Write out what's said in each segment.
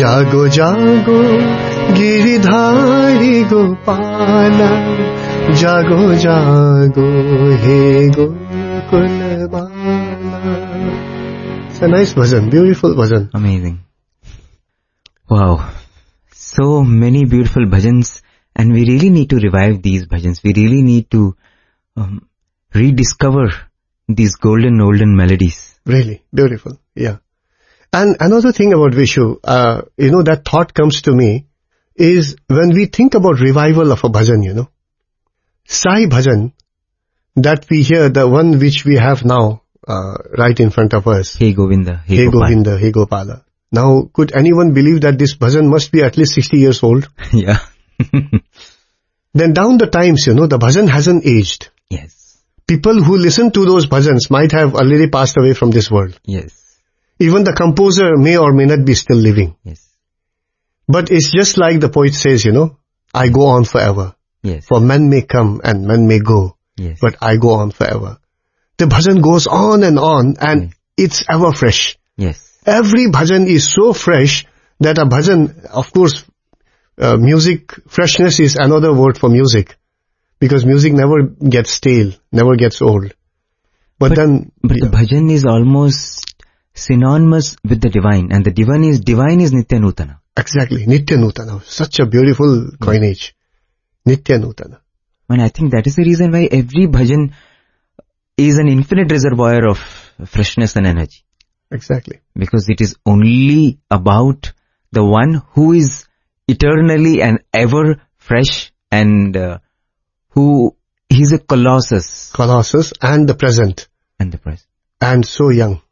जागो जागो गिरिधारी गोपाला, जागो जागो हे गोकुल बाला. It's a nice bhajan, beautiful bhajan. Amazing. Wow. So many beautiful bhajans, and we really need to revive these bhajans. We really need to rediscover these golden melodies. Really, beautiful, yeah. And another thing about Vishu, that thought comes to me, is when we think about revival of a bhajan, Sai bhajan, that we hear, the one which we have now, right in front of us. Hey Govinda, Hey Govinda, Hey Gopala. Now, could anyone believe that this bhajan must be at least 60 years old? Yeah. Then down the times, the bhajan hasn't aged. Yes. People who listen to those bhajans might have already passed away from this world. Yes. Even the composer may or may not be still living. Yes. But it's just like the poet says, I go on forever. Yes. For men may come and men may go. Yes. But I go on forever. The bhajan goes on, and it's ever fresh. Yes. Every bhajan is so fresh that a bhajan, of course, music, freshness is another word for music. Because music never gets stale, never gets old. But the bhajan is almost synonymous with the divine, and the divine is Nitya Nutana. Exactly, Nitya Nutana. Such a beautiful coinage. Nitya Nutana. And I think that is the reason why every bhajan is an infinite reservoir of freshness and energy. Exactly. Because it is only about the one who is eternally and ever fresh, and who he's a colossus. Colossus and the present. And the present. And so young.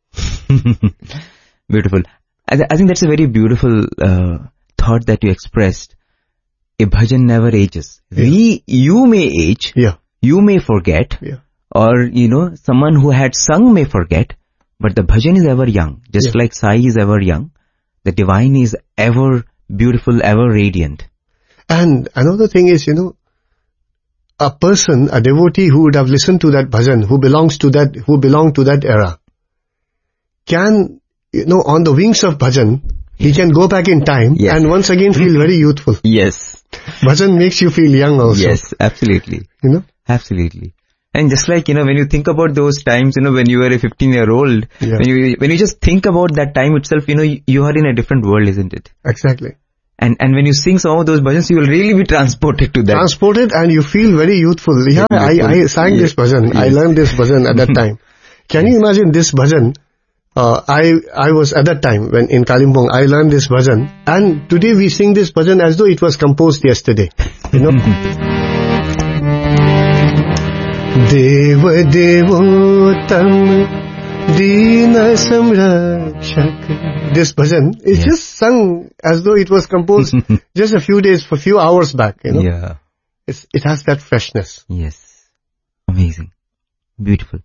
Beautiful. I think that's a very beautiful thought that you expressed. A bhajan never ages. Yeah. You may age. Yeah. You may forget. Yeah. Or, someone who had sung may forget. But the bhajan is ever young. Just like Sai is ever young. The divine is ever beautiful, ever radiant. And another thing is, a person, a devotee who would have listened to that bhajan, who belonged to that era, can, on the wings of bhajan, he can go back in time and once again feel very youthful. Yes. Bhajan makes you feel young also. Yes, absolutely. Absolutely. And just like, when you think about those times, when you were a 15-year-old, when you just think about that time itself, you are in a different world, isn't it? Exactly. And when you sing some of those bhajans, you will really be transported to that. Transported, and you feel very youthful. Yeah, I sang this bhajan. Yes. I learned this bhajan at that time. Can you imagine this bhajan? I was at that time when in Kalimpong, I learned this bhajan, and today we sing this bhajan as though it was composed yesterday. Dev Devotam Dina Samrakshak. This bhajan is just sung as though it was composed just a few hours back, Yeah. It has that freshness. Yes. Amazing. Beautiful.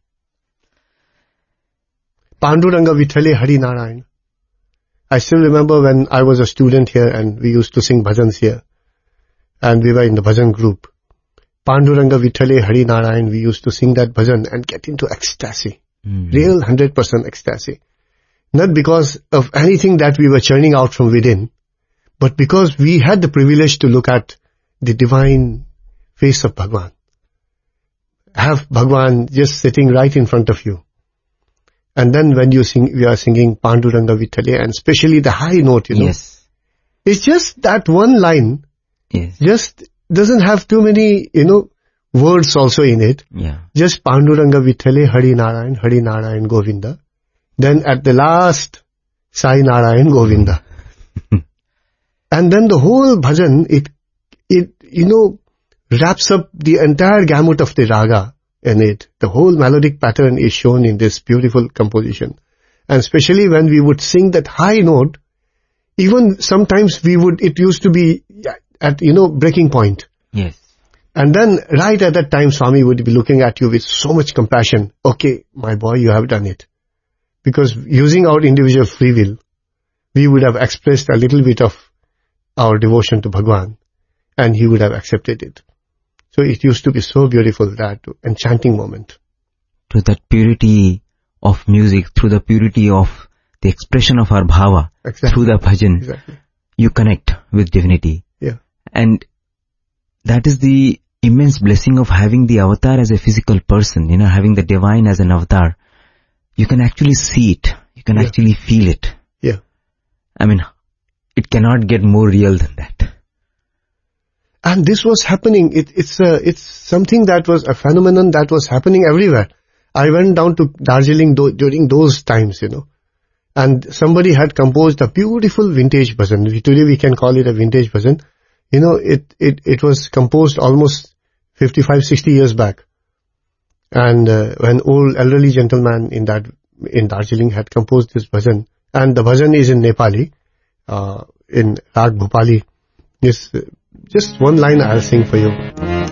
Panduranga Vitthale Hari Narayan. I still remember when I was a student here and we used to sing bhajans here. And we were in the bhajan group. Panduranga Vitthale Hari Narayan, we used to sing that bhajan and get into ecstasy. Real 100% ecstasy. Not because of anything that we were churning out from within, but because we had the privilege to look at the divine face of Bhagwan. Have Bhagwan just sitting right in front of you. And then when we are singing Panduranga Vitthale, and especially the high note, Yes. It's just that one line. Yes. Just doesn't have too many, words also in it. Yeah. Just Panduranga Vitthale Hari Narayan Govinda. Then at the last, Sai Narayan Govinda. And then the whole bhajan, it wraps up the entire gamut of the raga in it. The whole melodic pattern is shown in this beautiful composition. And especially when we would sing that high note, even sometimes it used to be at, breaking point. Yes. And then right at that time, Swami would be looking at you with so much compassion. Okay, my boy, you have done it. Because using our individual free will, we would have expressed a little bit of our devotion to Bhagwan, and he would have accepted it. So it used to be so beautiful, that enchanting moment. To that purity of music, through the purity of the expression of our bhava, Exactly. through the bhajan. Exactly. you connect with divinity. Yeah. And that is the immense blessing of having the avatar as a physical person, having the divine as an avatar. You can actually see it. You can actually feel it. Yeah. I mean, it cannot get more real than that. And this was happening. It's something that was a phenomenon that was happening everywhere. I went down to Darjeeling during those times, and somebody had composed a beautiful vintage bhajan. Today we can call it a vintage bhajan. It was composed almost 55, 60 years back. And when old elderly gentleman in Darjeeling had composed this bhajan, and the bhajan is in Nepali, in Rag Bhupali. Yes, just one line I'll sing for you.